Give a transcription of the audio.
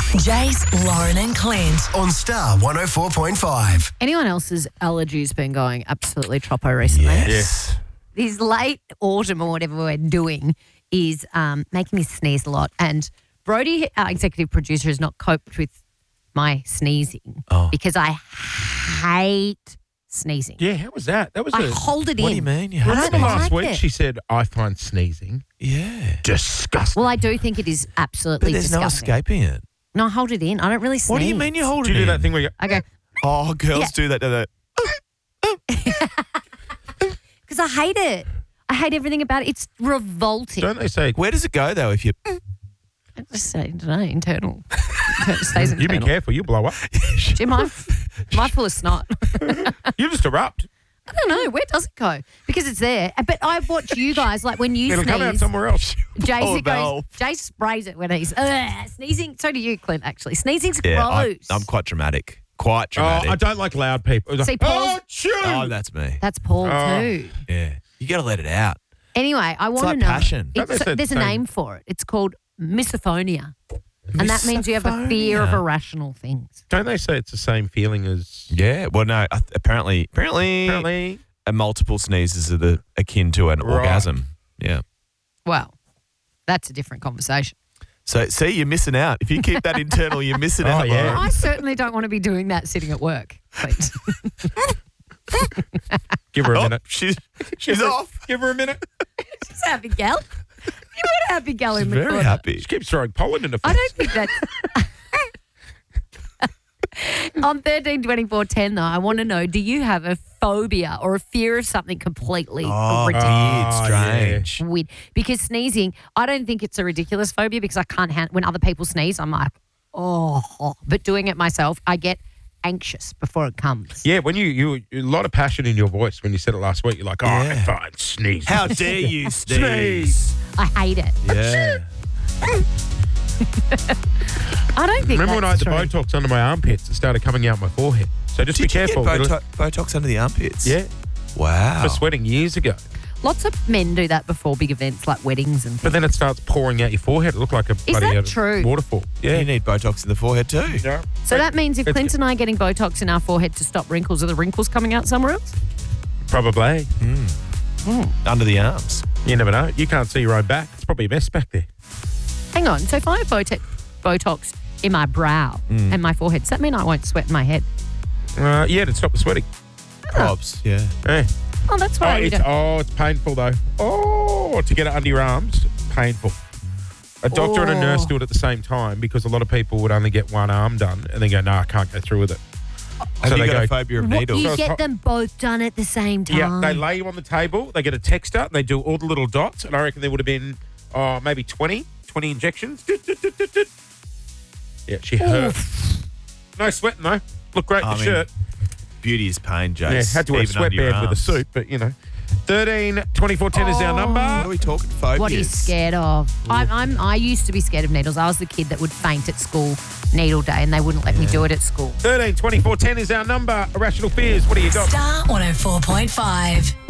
Jace, Lauren and Clint On Star 104.5. Anyone else's allergies been going absolutely troppo recently? Yes. This late autumn or whatever we're doing is making me sneeze a lot. And Brody, our executive producer, has not coped with my sneezing because I hate sneezing. Yeah, how was that? That was I hold it What in. do you mean? You I hate don't Remember sneezing? last like week it. she said, I find sneezing Yeah. disgusting. Well, I do think it is absolutely But there's disgusting. no escaping it. No, I hold it in. I don't really sneeze. What do you mean you hold do it you do in? that thing where you I go, Oh, girls Yeah. do that, don't they? because I hate it. I hate everything about it. It's revolting. don't they say, Where does it go, though, if you... I just say, I don't know, internal. It stays you be internal. careful, you blow up. Am I full of snot? You just erupt. I don't know. Where does it go? Because it's there. But I watch you guys, like when you It'll come out sneeze, somewhere else. Jace, Oh, it goes, valve. Jace sprays it when he's sneezing. So do you, Clint, actually. Sneezing's Yeah, gross. I'm quite dramatic. Quite Oh, dramatic. I don't like loud people. It's See, like, Paul's- achoo! Oh, that's me. That's Paul Oh. too. Yeah. You got to let it out. Anyway, I want like to know. passion. Don't they say There's a the same? name for it. It's called misophonia. And that means you have a fear of Misophonia. irrational things. Don't they say it's the same feeling as... Yeah. Well, no. Apparently, Apparently. a multiple sneezes are akin to an Right. orgasm. Yeah. Well, that's a different conversation. So, see, you're missing out. If you keep that internal, you're missing out. yeah. Lauren. I certainly don't want to be doing that sitting at work. Please. Give her a Oh, minute. she's Give her- off. Give her a minute. She's a happy gal. You want a happy gal in the Very corner. happy. She keeps throwing pollen in the face. I don't think that's... On 13-24-10, though, I want to know, do you have a phobia or a fear of something completely ridiculous? Weird, strange. Weird. Because sneezing, I don't think it's a ridiculous phobia because I can't handle... When other people sneeze, I'm like, oh. But doing it myself, I get anxious before it comes. Yeah, when you a lot of passion in your voice when you said it last week. You're like, I Yeah. find sneeze. How dare you Sneeze. sneeze? I hate it. Yeah. I don't think Remember when I had that's the true. Botox under my armpits? It started coming out my forehead. So just be careful. Did you It'll- get Botox under the armpits? Yeah, Wow. for sweating years ago. Lots of men do that before big events like weddings and But things. then it starts pouring out your forehead. It looked like a bloody that true? waterfall. You Yeah. need Botox in the forehead too. Yeah. So that means if It's- Clint and I are getting Botox in our forehead to stop wrinkles, are the wrinkles coming out somewhere else? Probably. Under the arms. You never know. You can't see your own back. It's probably a mess back there. Hang on. So if I have Botox in my brow and my forehead, does that mean I won't sweat in my head? Yeah, to stop the sweating. Probs, yeah. Yeah. Oh, that's why we don't. It's painful though. Oh, to get it under your arms, painful. A doctor and a nurse do it at the same time because a lot of people would only get one arm done and then go, no, I can't go through with it. Have So you they got a go- phobia of What, needles? you So it's get them both done at the same time. Yeah, they lay you on the table, they get a texter, and they do all the little dots, and I reckon there would have been maybe 20 injections. Yeah, she hurt. No sweating though. Look great in I the mean, shirt. Beauty is pain, Jace. Yeah, had to wear a even under your sweatband with a arms. suit, but you know. 13-24-10 is our What number. are we talking? Phobias? What are you scared of? I used to be scared of needles. I was the kid that would faint at school needle day and they wouldn't let me do it at school. 13-24-10 is our number. Irrational fears. What do you got? Star 104.5.